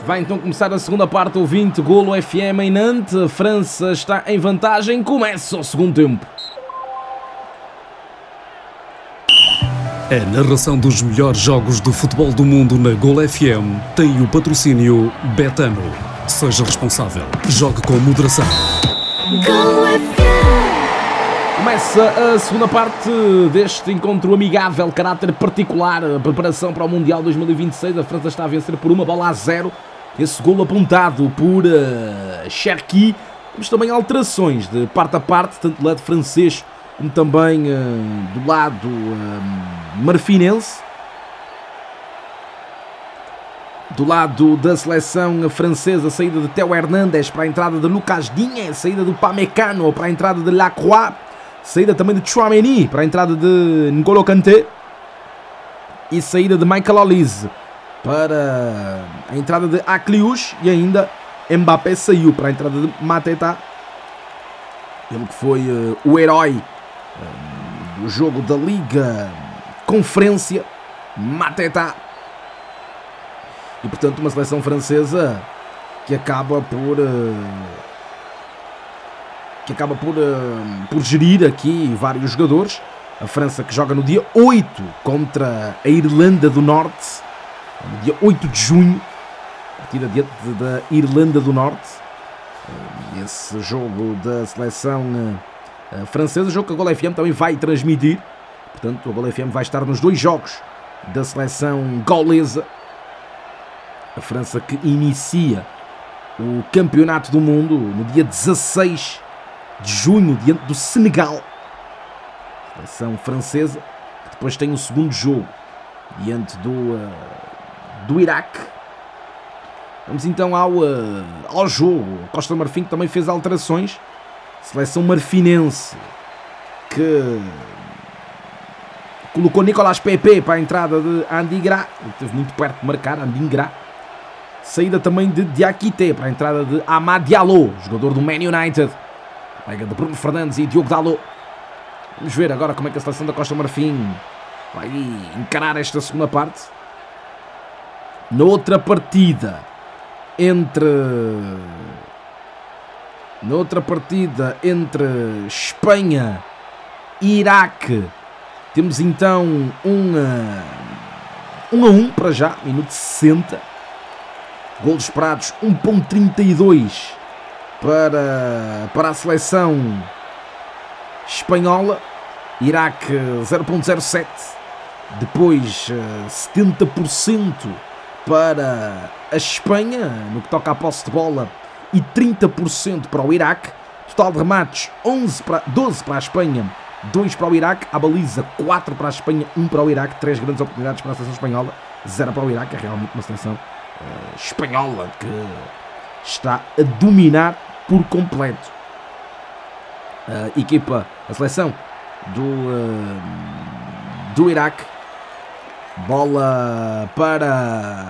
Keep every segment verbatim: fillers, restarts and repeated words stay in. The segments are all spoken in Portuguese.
Vai então começar a segunda parte, o vinte Golo F M em Nantes. A França está em vantagem, começa o segundo tempo. A narração dos melhores jogos do futebol do mundo na Golo F M tem o patrocínio Betano. Seja responsável, jogue com moderação. Golo F M. Começa a segunda parte deste encontro amigável, caráter particular, a preparação para o Mundial dois mil e vinte e seis. A França está a vencer por uma bola a zero. Esse golo apontado por uh, Cherki. Temos também alterações de parte a parte, tanto do lado francês como também uh, do lado uh, marfinense. Do lado da seleção francesa, a saída de Théo Hernandez para a entrada de Lucas Digne, a saída do Pamecano para a entrada de Lacroix, saída também de Tchouaméni para a entrada de N'Golo Kanté e saída de Michael Olise para a entrada de Akliouche, e ainda Mbappé saiu para a entrada de Mateta, ele que foi uh, o herói uh, do jogo da Liga Conferência, Mateta. E portanto uma seleção francesa que acaba por uh, que acaba por, uh, por gerir aqui vários jogadores. A França que joga no dia oito contra a Irlanda do Norte, no dia oito de junho, partida diante da Irlanda do Norte. Uh, esse jogo da seleção uh, francesa, jogo que a Golo F M também vai transmitir. Portanto, a Golo F M vai estar nos dois jogos da seleção gaulesa. A França que inicia o Campeonato do Mundo no dia dezasseis de junho, diante do Senegal. A seleção francesa que depois tem o segundo jogo diante do, uh, do Iraque. Vamos então ao, uh, ao jogo. A Costa do Marfim que também fez alterações. Seleção marfinense que colocou Nicolas Pepe para a entrada de Andigra. Ele esteve muito perto de marcar, Andigra. Saída também de Diakité para a entrada de Amad Diallo, jogador do Man United. Pega de Bruno Fernandes e Diogo Dalot. Vamos ver agora como é que a seleção da Costa do Marfim vai encarar esta segunda parte. Na outra partida entre Na outra partida entre Espanha e Iraque, temos então um um a um para já, minuto sessenta. Golos esperados um ponto trinta e dois para, para a seleção espanhola. Iraque zero ponto zero sete. Depois setenta por cento para a Espanha no que toca à posse de bola e trinta por cento para o Iraque. Total de remates onze para, doze para a Espanha, dois para o Iraque. A baliza quatro para a Espanha, um para o Iraque. três grandes oportunidades para a seleção espanhola, zero para o Iraque. É realmente uma seleção Uh, espanhola que está a dominar por completo. A uh, equipa, a seleção do, uh, do Iraque. Bola para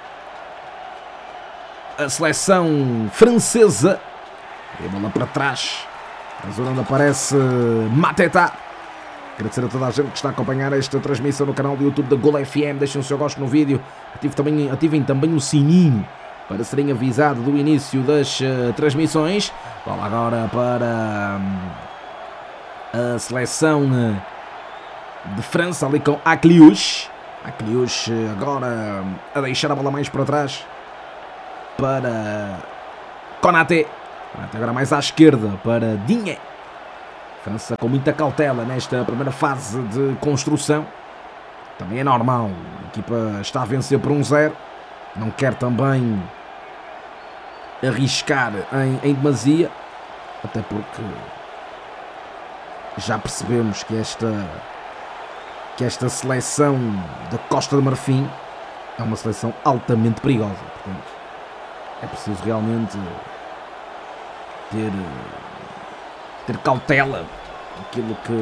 a seleção francesa. E a bola para trás, a zona onde aparece Mateta. Agradecer a toda a gente que está a acompanhar esta transmissão no canal do YouTube da Golo F M. Deixem o seu gosto no vídeo. Ativem também, ativem também o sininho para serem avisados do início das uh, transmissões. Bola agora para um, a seleção uh, de França, ali com Akliouche. Akliouche agora um, a deixar a bola mais para trás para Konaté. Konaté agora mais à esquerda para Digne. França com muita cautela nesta primeira fase de construção. Também é normal. A equipa está a vencer por um zero. Não quer também arriscar em, em demasia. Até porque já percebemos que esta, que esta seleção da Costa do Marfim é uma seleção altamente perigosa. Portanto, é preciso realmente ter... ter cautela aquilo que,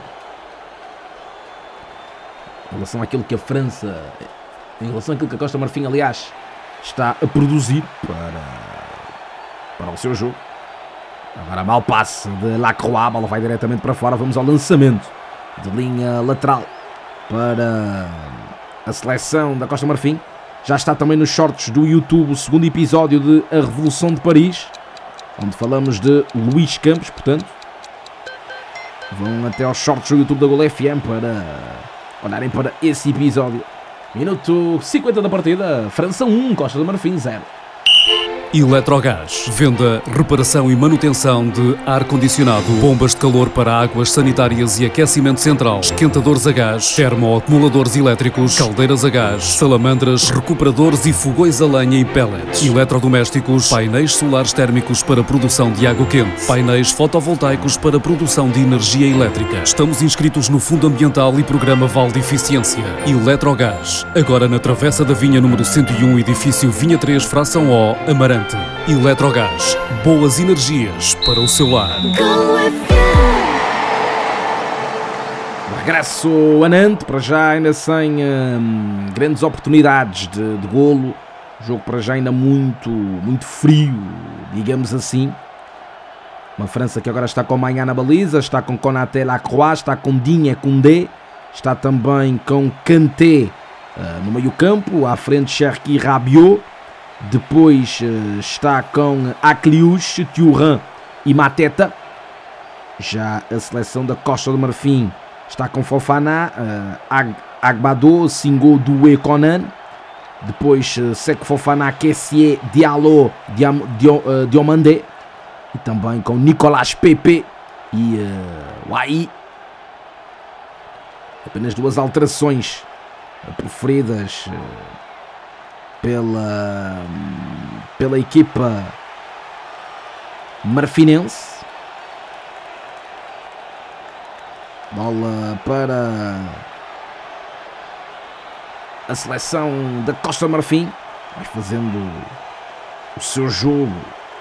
em relação àquilo que a França, em relação àquilo que a Costa do Marfim, aliás, está a produzir para, para o seu jogo. Agora mal passe de Lacroix, a bola vai diretamente para fora. Vamos ao lançamento de linha lateral para a seleção da Costa do Marfim. Já está também nos shorts do YouTube o segundo episódio de A Revolução de Paris, onde falamos de Luís Campos, portanto. Vão até aos shorts do YouTube da Gol F M para olharem para esse episódio. Minuto cinquenta da partida, França um, Costa do Marfim zero. Eletrogás. Venda, reparação e manutenção de ar-condicionado, bombas de calor para águas sanitárias e aquecimento central, esquentadores a gás, termoacumuladores elétricos, caldeiras a gás, salamandras, recuperadores e fogões a lenha e pellets, eletrodomésticos, painéis solares térmicos para produção de água quente, painéis fotovoltaicos para produção de energia elétrica. Estamos inscritos no Fundo Ambiental e Programa Val de Eficiência. Eletrogás. Agora na Travessa da Vinha número cento e um, edifício Vinha três, fração O, Amarante. Eletrogás, boas energias para o seu lar. Gol F M. Regresso a Nantes, para já ainda sem hum, grandes oportunidades de, de golo. O jogo para já ainda muito, muito frio, digamos assim. Uma França que agora está com Maignan na baliza, está com Konaté, Lacroix, está com Digne, Koundé, está também com Kanté uh, no meio campo, à frente Cherki, Rabiot. Depois uh, está com Aclius, Thuram e Mateta. Já a seleção da Costa do Marfim está com Fofana, uh, Ag- Agbado, Singo, Doué, Conan. Depois uh, Seko Fofana, Kessié, Diallo, Diam- Dio- uh, Diomandé. E também com Nicolas Pepe e uh, Wai. Apenas duas alterações uh, preferidas uh, pela, pela equipa marfinense. Bola para a seleção da Costa do Marfim, vai fazendo o seu jogo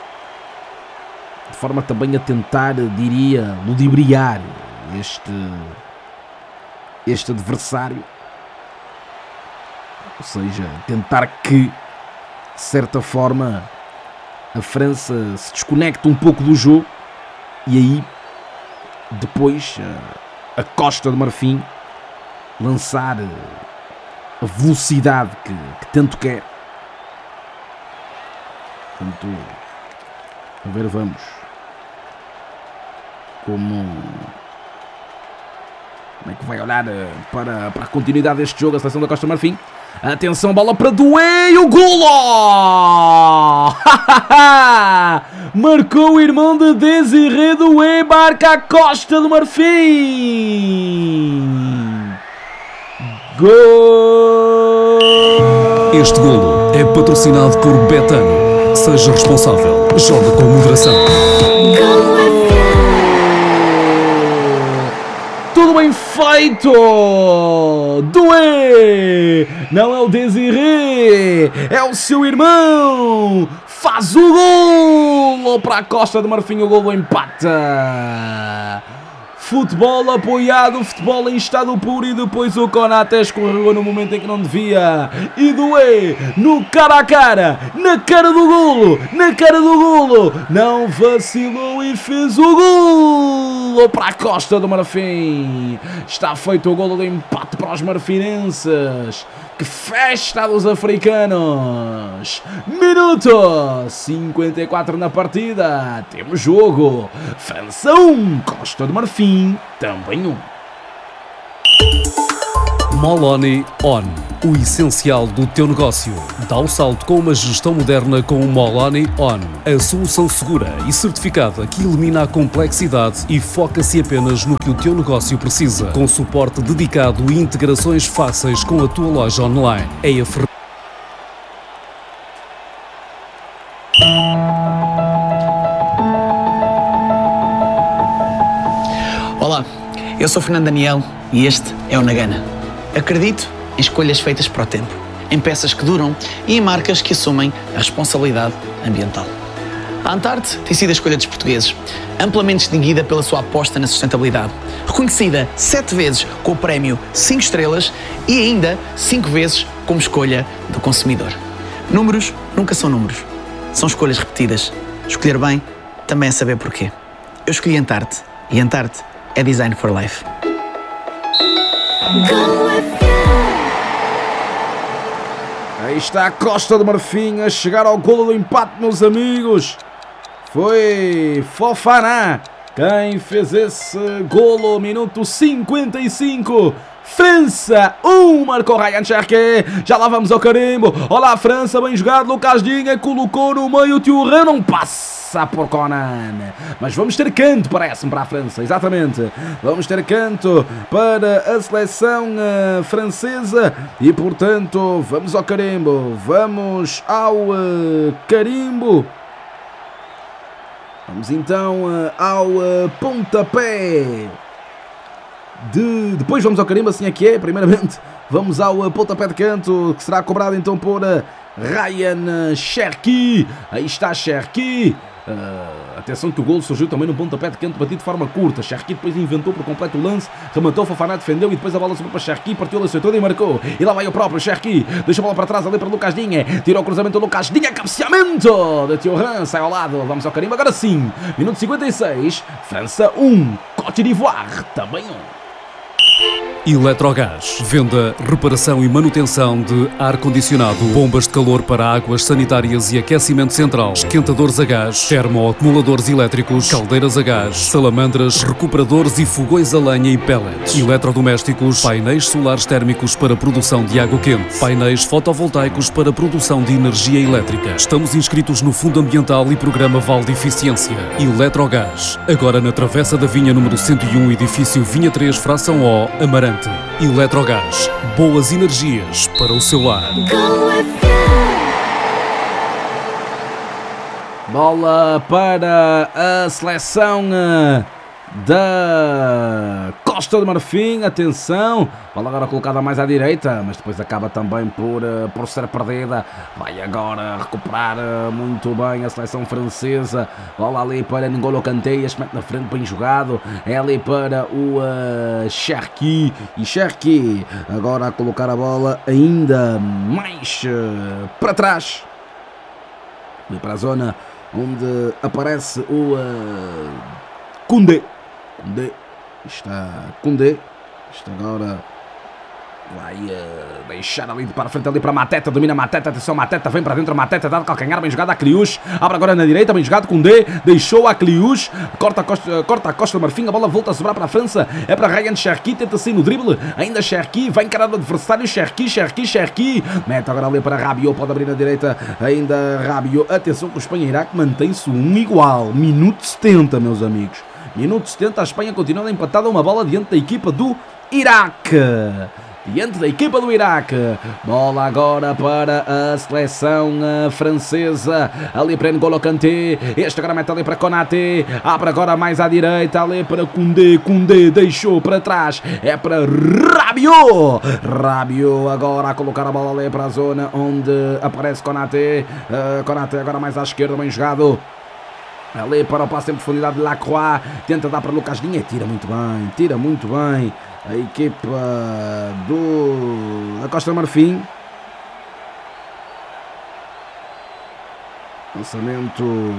de forma também a tentar, diria, ludibriar este, este adversário. Ou seja, tentar que, de certa forma, a França se desconecte um pouco do jogo e aí, depois, a Costa do Marfim lançar a velocidade que, que tanto quer. Portanto, a ver, vamos. Como... Como é que vai olhar para, para a continuidade deste jogo a seleção da Costa do Marfim? Atenção, bola para Doué e o golo! Marcou o irmão de Désiré Doué, marca a Costa do Marfim! Gol! Este golo é patrocinado por Betano. Seja responsável. Joga com moderação. Gol F M. Tudo bem feito! Doué! Não é o Désiré, é o seu irmão! Faz o golo para a Costa do Marfim, o golo empata! Futebol apoiado, futebol em estado puro e depois o Konaté escorregou no momento em que não devia. E Doué, no cara a cara, na cara do golo, na cara do golo, não vacilou e fez o golo para a Costa do Marfim. Está feito o golo de empate para os marfinenses. Que festa dos africanos! Minuto cinquenta e quatro na partida. Temos jogo. França um, Costa do Marfim também um. Moloni On. O essencial do teu negócio. Dá o salto com uma gestão moderna com o Moloni On. A solução segura e certificada que elimina a complexidade e foca-se apenas no que o teu negócio precisa. Com suporte dedicado e integrações fáceis com a tua loja online. É a fer... Olá, eu sou Fernando Daniel e este é o Nagana. Acredito em escolhas feitas para o tempo, em peças que duram e em marcas que assumem a responsabilidade ambiental. A Antarte tem sido a escolha dos portugueses, amplamente distinguida pela sua aposta na sustentabilidade, reconhecida sete vezes com o prémio cinco estrelas e ainda cinco vezes como escolha do consumidor. Números nunca são números, são escolhas repetidas. Escolher bem também é saber porquê. Eu escolhi Antarte e Antarte é Design for Life. Gol F M. Aí está a Costa do Marfim a chegar ao golo do empate, meus amigos. Foi Fofana quem fez esse golo, minuto cinquenta e cinco. França um, marcou Ryan Cherki. Já lá vamos ao carimbo. Olá França, bem jogado. Lucas Digne colocou no meio. O Thuram não passa por Conan. Mas vamos ter canto, parece-me, para a França. Exatamente. Vamos ter canto para a seleção uh, francesa. E portanto, vamos ao carimbo. Vamos ao uh, carimbo. Vamos então uh, ao uh, pontapé. De... Depois vamos ao carimbo, assim é que é. Primeiramente vamos ao uh, pontapé de canto, que será cobrado então por uh, Ryan Cherki. Aí está Cherki. Uh, atenção que o golo surgiu também no pontapé de canto batido de forma curta. Cherki depois inventou por completo o lance, rematou, Fofana defendeu e depois a bola subiu para Cherki, partiu a toda e marcou. E lá vai o próprio Cherki, deixa a bola para trás ali para Lucas Digne, tirou o cruzamento do Lucas Digne, cabeceamento de Thuram, sai ao lado, vamos ao carimbo agora sim. Minuto cinquenta e seis, França um, Côte d'Ivoire também um. Eletrogás. Venda, reparação e manutenção de ar-condicionado, bombas de calor para águas sanitárias e aquecimento central, esquentadores a gás, termoacumuladores elétricos, caldeiras a gás, salamandras, recuperadores e fogões a lenha e pellets, eletrodomésticos, painéis solares térmicos para produção de água quente, painéis fotovoltaicos para produção de energia elétrica. Estamos inscritos no Fundo Ambiental e Programa Vale de Eficiência. Eletrogás. Agora na Travessa da Vinha número cento e um, edifício Vinha três, fração O, Amarante. Eletrogás, boas energias para o seu lar. Go F M. Bola para a seleção uh, da Costa do Marfim, atenção, bola agora colocada mais à direita, mas depois acaba também por, uh, por ser perdida. Vai agora recuperar uh, muito bem a seleção francesa. Bola ali para N'Golo Kanté, este mete na frente, bem jogado. É ali para o uh, Cherki, e Cherki agora a colocar a bola ainda mais uh, para trás, ali para a zona onde aparece o uh, Koundé. Koundé, está Koundé, está agora, vai uh, deixar ali para a frente, ali para Mateta, domina Mateta, atenção Mateta, vem para dentro, Mateta, dá de calcanhar, bem jogado a Kliush, abre agora na direita, bem jogado Koundé, deixou a Kliush, corta a Costa, corta a Costa do Marfim, a bola volta a sobrar para a França, é para Ryan Cherki, tenta sair no drible, ainda Cherki, vai encarar o adversário, Cherki, Cherki, Cherki, mete agora ali para Rabiot, pode abrir na direita, ainda Rabiot, atenção que o Espanha-Iraque mantém-se um igual, minuto setenta, meus amigos. Minuto setenta, a Espanha continua empatada, uma bola diante da equipa do Iraque. Diante da equipa do Iraque. Bola agora para a seleção francesa. Ali para N'Golo Kanté. Este agora mete ali para Konaté. Abre agora mais à direita. Ali para Koundé. Koundé deixou para trás. É para Rabiot. Rabiot agora a colocar a bola ali para a zona onde aparece Konaté. Uh, Konaté agora mais à esquerda, bem jogado. Ali para o passe em profundidade de Lacroix, tenta dar para Lucas Digne, tira muito bem, tira muito bem a equipa do, da Costa do Marfim. Lançamento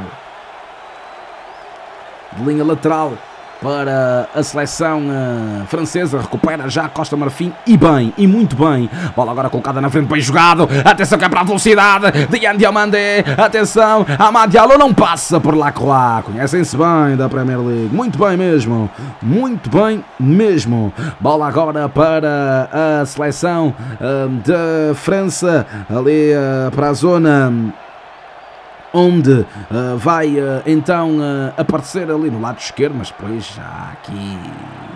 de linha lateral para a seleção uh, francesa, recupera já a Costa Marfim e bem, e muito bem. Bola agora colocada na frente, bem jogado. Atenção que é para a velocidade de Yan Diomandé. Atenção, Amad Diallo não passa por Lacroix. Conhecem-se bem da Premier League. Muito bem mesmo, muito bem mesmo. Bola agora para a seleção uh, da França, ali uh, para a zona onde uh, vai uh, então uh, aparecer ali no lado esquerdo, mas depois já aqui